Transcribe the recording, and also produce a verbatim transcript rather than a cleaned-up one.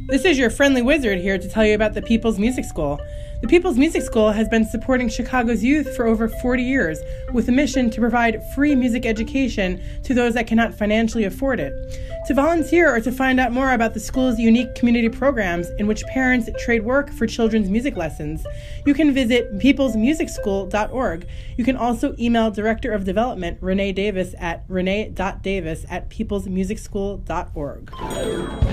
This is your friendly wizard here to tell you about the People's Music School. The People's Music School has been supporting Chicago's youth for over forty years with a mission to provide free music education to those that cannot financially afford it. To volunteer or to find out more about the school's unique community programs in which parents trade work for children's music lessons, you can visit peoples music school dot org. You can also email Director of Development Renee Davis at renee dot davis at peoples music school dot org.